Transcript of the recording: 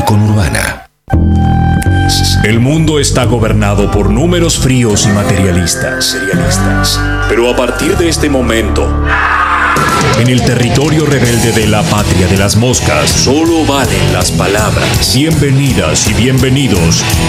con Urbana. El mundo está gobernado por números fríos y materialistas. Pero a partir de este momento, en el territorio rebelde de la patria de las moscas, solo valen las palabras. Bienvenidas y bienvenidos